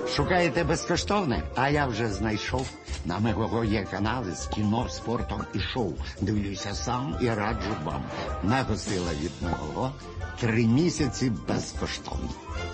Шукаєте безкоштовне? А я вже знайшов. На Мегого є канали з кіно, спортом і шоу. Дивлюся сам і раджу вам. Мего сила від Мегого. 3 місяці безкоштовно.